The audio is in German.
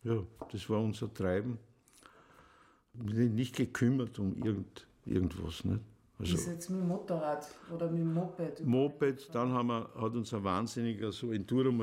Ja, das war unser Treiben. Nicht gekümmert um irgendwas. Nicht? Also, ist jetzt mit dem Motorrad oder mit dem Moped? Moped, dann hat uns ein Wahnsinniger so Enduro